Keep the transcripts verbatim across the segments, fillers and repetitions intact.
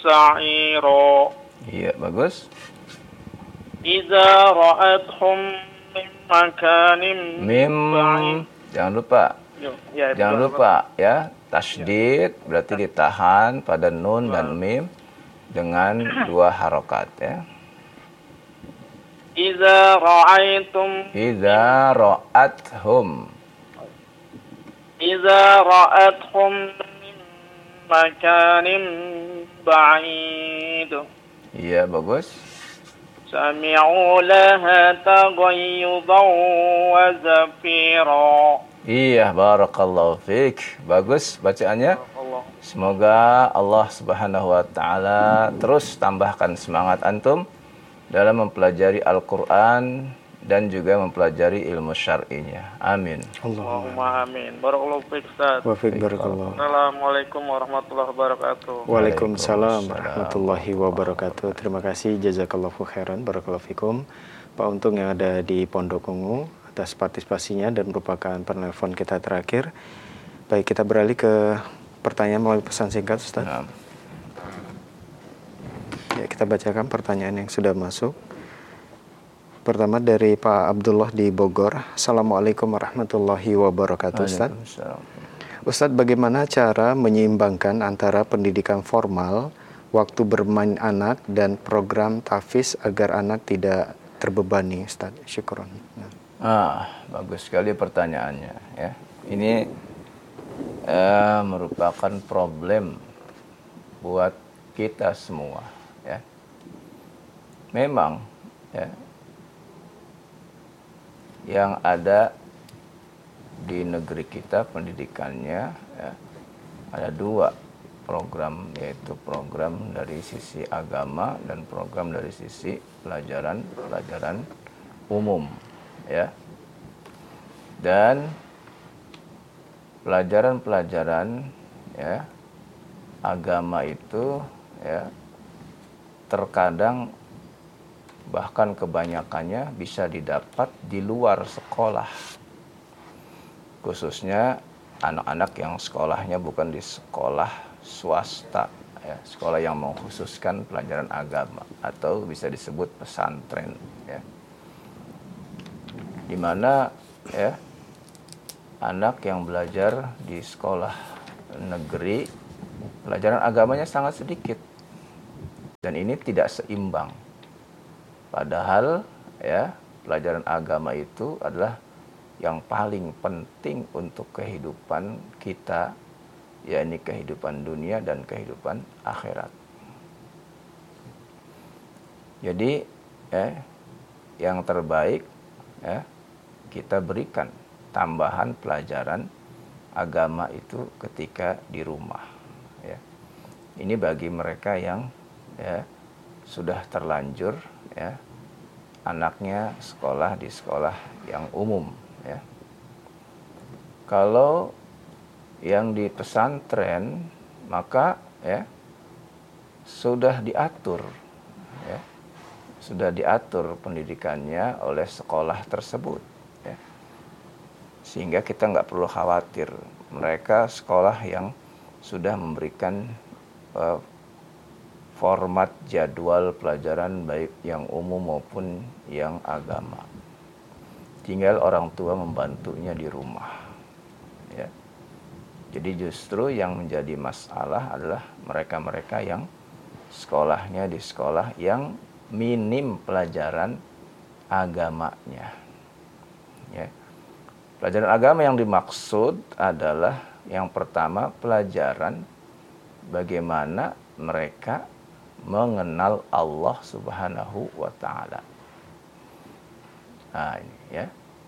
sa'ira. Iya, bagus. Idza ra'athum min makanin Mim, ba'id. jangan lupa. Yo, ya, Jangan lupa ya, tasydid berarti ditahan pada nun dan mim dengan dua harokat ya. Idza ra'aitum Idza ra'athum. Idza ra'athum min makanin ba'id. Iya, bagus. Sami'u laha taghayyudan wa zafira. Iya, barakallahu fiik. Bagus bacaannya. Allah. Semoga Allah Subhanahu wa taala terus tambahkan semangat antum dalam mempelajari Al-Qur'an dan juga mempelajari ilmu syar'inya. Amin. Allahumma amin. Barakallahu fiik, Ustaz. Wa fiik barakallahu. Assalamualaikum warahmatullahi wabarakatuh. Waalaikumsalam warahmatullahi wabarakatuh. Terima kasih, jazakallahu khairan, barakallahu fikum, Pak Untung yang ada di Pondok Ungu atas partisipasinya dan merupakan penelpon kita terakhir. Baik, kita beralih ke pertanyaan melalui pesan singkat, Ustaz. Nah. Ya, kita bacakan pertanyaan yang sudah masuk. Pertama dari Pak Abdullah di Bogor. Assalamualaikum warahmatullahi wabarakatuh, Ustaz. Ustadz, bagaimana cara menyeimbangkan antara pendidikan formal, waktu bermain anak, dan program tahfiz agar anak tidak terbebani, Ustadz? Syukron. Nah. Ah, bagus sekali pertanyaannya ya. Ini eh, merupakan problem buat kita semua ya. Memang ya, yang ada di negeri kita pendidikannya ya, ada dua program, yaitu program dari sisi agama dan program dari sisi pelajaran pelajaran umum ya. Dan pelajaran-pelajaran ya agama itu ya terkadang bahkan kebanyakannya bisa didapat di luar sekolah, khususnya anak-anak yang sekolahnya bukan di sekolah swasta ya, sekolah yang mengkhususkan pelajaran agama atau bisa disebut pesantren ya, di mana ya anak yang belajar di sekolah negeri pelajaran agamanya sangat sedikit dan ini tidak seimbang. Padahal ya pelajaran agama itu adalah yang paling penting untuk kehidupan kita, yakni kehidupan dunia dan kehidupan akhirat. Jadi ya, yang terbaik ya, kita berikan tambahan pelajaran agama itu ketika di rumah ya. Ini bagi mereka yang ya sudah terlanjur ya anaknya sekolah di sekolah yang umum ya. Kalau yang di pesantren maka ya sudah diatur ya, sudah diatur pendidikannya oleh sekolah tersebut ya. Sehingga kita nggak perlu khawatir, mereka sekolah yang sudah memberikan uh, format jadwal pelajaran baik yang umum maupun yang agama. Tinggal orang tua membantunya di rumah. Ya. Jadi justru yang menjadi masalah adalah mereka-mereka yang sekolahnya di sekolah yang minim pelajaran agamanya. Ya. Pelajaran agama yang dimaksud adalah yang pertama pelajaran bagaimana mereka mengenal Allah Subhanahu wa taala. Nah, ini ya.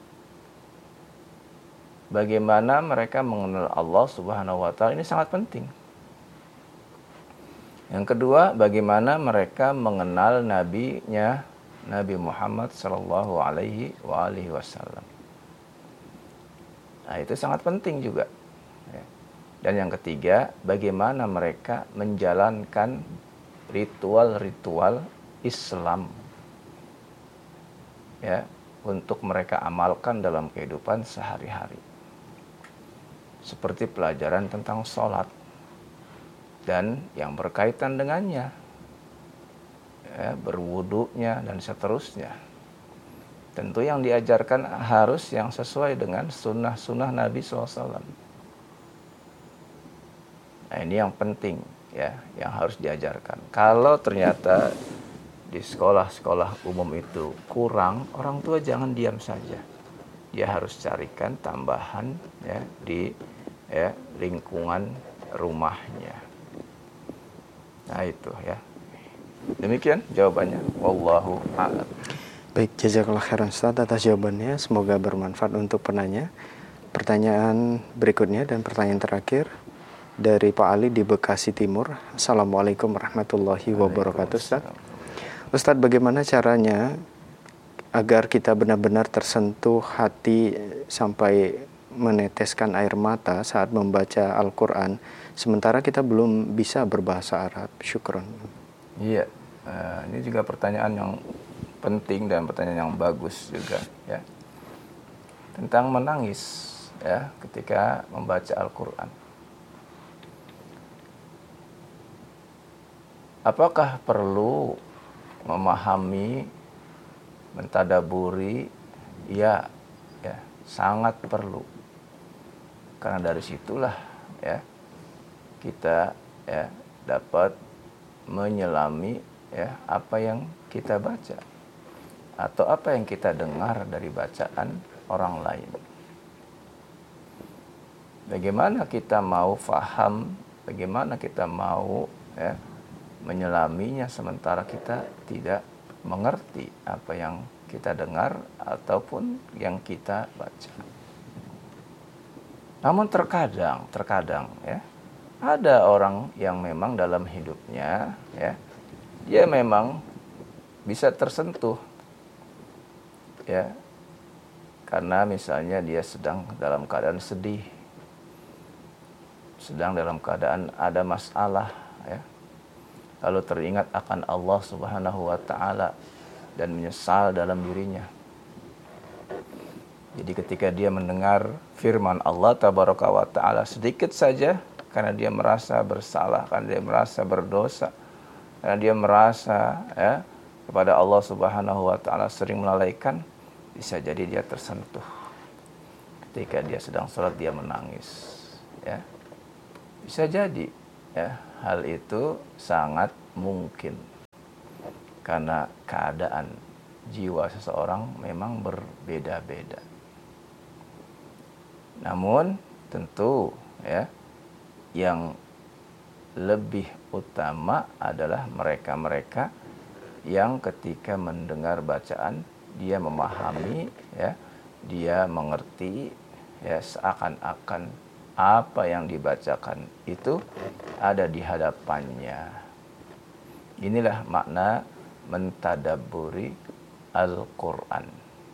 Bagaimana mereka mengenal Allah Subhanahu wa taala ini sangat penting. Yang kedua, bagaimana mereka mengenal nabinya Nabi Muhammad sallallahu alaihi wa alihi wasallam. Nah, itu sangat penting juga. Dan yang ketiga, bagaimana mereka menjalankan ritual-ritual Islam ya untuk mereka amalkan dalam kehidupan sehari-hari. Seperti pelajaran tentang sholat dan yang berkaitan dengannya, ya, berwudunya dan seterusnya. Tentu yang diajarkan harus yang sesuai dengan sunnah-sunnah Nabi shallallahu alaihi wasallam. Nah, ini yang penting ya, yang harus diajarkan. Kalau ternyata di sekolah-sekolah umum itu kurang, orang tua jangan diam saja. Dia harus carikan tambahan ya di ya, lingkungan rumahnya. Nah itu ya. Demikian jawabannya. Wallahu a'lam. Baik, jazakallah khairan Ustaz atas jawabannya. Semoga bermanfaat untuk penanya. Pertanyaan berikutnya dan pertanyaan terakhir dari Pak Ali di Bekasi Timur. Assalamualaikum warahmatullahi wabarakatuh Ustaz. Ustaz, bagaimana caranya agar kita benar-benar tersentuh hati sampai meneteskan air mata saat membaca Al-Quran, sementara kita belum bisa berbahasa Arab? Syukron. Iya, uh, ini juga pertanyaan yang penting dan pertanyaan yang bagus juga ya, tentang menangis ya ketika membaca Al-Quran. Apakah perlu memahami, mentadaburi? Ya, ya, sangat perlu. Karena dari situlah ya kita ya dapat menyelami ya apa yang kita baca atau apa yang kita dengar dari bacaan orang lain. Bagaimana kita mau faham, bagaimana kita mau ya menyelaminya sementara kita tidak mengerti apa yang kita dengar ataupun yang kita baca. Namun terkadang, terkadang ya, ada orang yang memang dalam hidupnya ya, dia memang bisa tersentuh ya, karena misalnya dia sedang dalam keadaan sedih, sedang dalam keadaan ada masalah ya, lalu teringat akan Allah Subhanahu wa taala dan menyesal dalam dirinya. Jadi ketika dia mendengar firman Allah Tabaraka wa taala sedikit saja, karena dia merasa bersalah, karena dia merasa berdosa, karena dia merasa ya kepada Allah Subhanahu wa taala sering melalaikan, bisa jadi dia tersentuh. Ketika dia sedang sholat dia menangis ya. Bisa jadi ya, hal itu sangat mungkin karena keadaan jiwa seseorang memang berbeda-beda. Namun tentu ya yang lebih utama adalah mereka-mereka yang ketika mendengar bacaan dia memahami ya, dia mengerti ya, seakan-akan apa yang dibacakan itu ada di hadapannya. Inilah makna mentadabburi Al-Quran.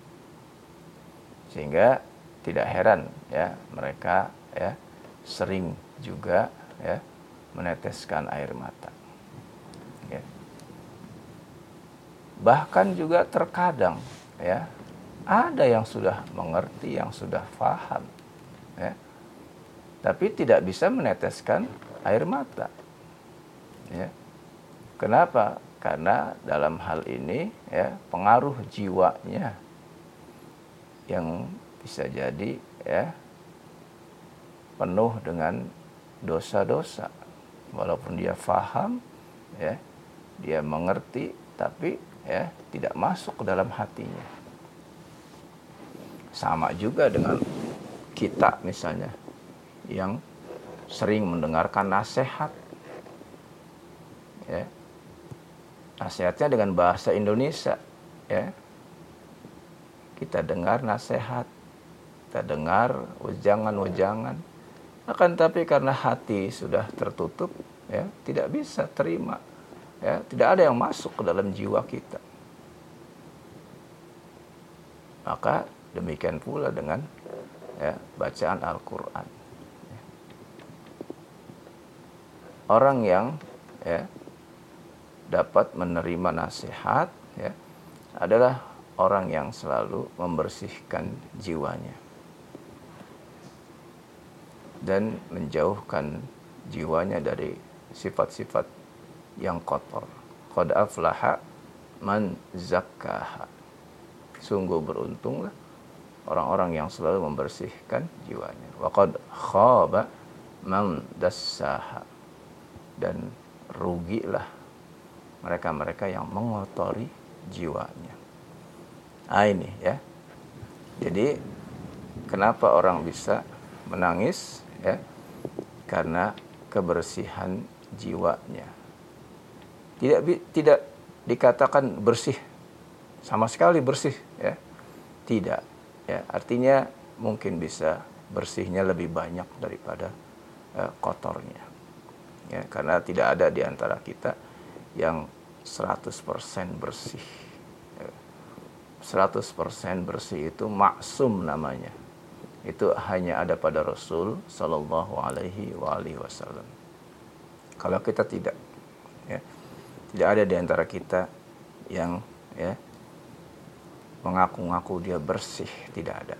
Sehingga tidak heran ya mereka ya sering juga ya meneteskan air mata. Ya. Bahkan juga terkadang ya ada yang sudah mengerti, yang sudah paham ya, tapi tidak bisa meneteskan air mata. Ya. Kenapa? Karena dalam hal ini ya pengaruh jiwanya yang bisa jadi ya penuh dengan dosa-dosa. Walaupun dia faham ya, dia mengerti, tapi ya tidak masuk ke dalam hatinya. Sama juga dengan kita misalnya yang sering mendengarkan nasihat ya. Nasihatnya dengan bahasa Indonesia ya. Kita dengar nasihat, kita dengar wejangan-wejangan, akan tapi karena hati sudah tertutup ya, tidak bisa terima ya, tidak ada yang masuk ke dalam jiwa kita. Maka demikian pula dengan ya, bacaan Al-Quran. Orang yang ya, dapat menerima nasihat ya, adalah orang yang selalu membersihkan jiwanya dan menjauhkan jiwanya dari sifat-sifat yang kotor. Qad aflaha man zakkaha. Sungguh beruntunglah orang-orang yang selalu membersihkan jiwanya. Wa qad khaba man dassaha. Dan rugilah mereka-mereka yang mengotori jiwanya. Ah ini ya. Jadi kenapa orang bisa menangis ya? Karena kebersihan jiwanya. Tidak tidak dikatakan bersih sama sekali bersih ya. Tidak ya. Artinya mungkin bisa bersihnya lebih banyak daripada uh, kotornya. Ya, karena tidak ada di antara kita yang seratus persen bersih. seratus persen bersih itu maksum namanya. Itu hanya ada pada Rasul sallallahu alaihi wasallam. Kalau kita tidak ya, tidak ada di antara kita yang ya mengaku-ngaku dia bersih, tidak ada.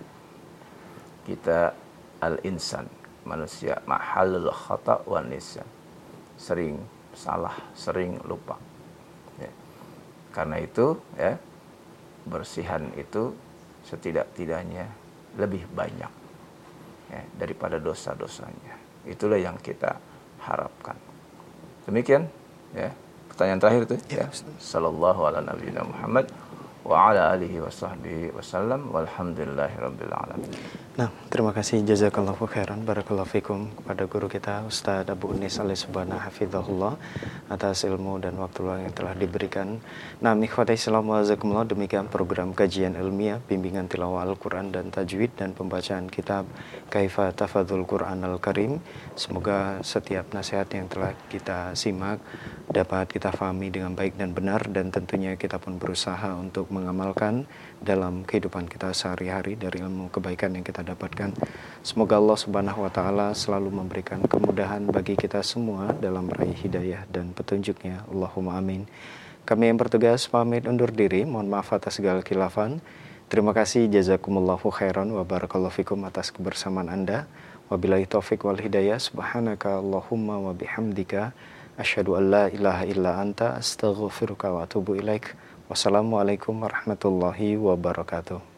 Kita al-insan, manusia mahallul khata' wan nisyan. Sering salah, sering lupa. Ya. Karena itu ya, bersihan itu setidak-tidaknya lebih banyak ya, daripada dosa-dosanya. Itulah yang kita harapkan. Demikian ya. Pertanyaan terakhir itu ya. Sallallahu ala nabiyina Muhammad wa ala alihi wa sahbihi wasallam walhamdulillahi rabbil alamin. Nah, terima kasih jazakallahu khairan barakallahu fikum kepada guru kita Ustaz Abu Unis Alis Subhana hafizahullah atas ilmu dan waktu luang yang telah diberikan. Nah, ikhwati Islam wa jazakumullah, demikian program kajian ilmiah, bimbingan tilawah Al-Qur'an dan tajwid dan pembacaan kitab Kaifa Tafadzul Qur'an Al-Karim. Semoga setiap nasihat yang telah kita simak dapat kita fahami dengan baik dan benar, dan tentunya kita pun berusaha untuk mengamalkan dalam kehidupan kita sehari-hari dari ilmu kebaikan yang kita dapatkan. Semoga Allah Subhanahu wa taala selalu memberikan kemudahan bagi kita semua dalam meraih hidayah dan petunjuknya. Allahumma amin. Kami yang bertugas pamit undur diri. Mohon maaf atas segala khilafan. Terima kasih, jazakumullahu khairan wa barakallahu fikum atas kebersamaan Anda. Wabillahi taufik wal hidayah. Subhanaka Allahumma wa bihamdika asyhadu an la ilaha illa anta astaghfiruka wa atubu ilaik. Wassalamualaikum warahmatullahi wabarakatuh.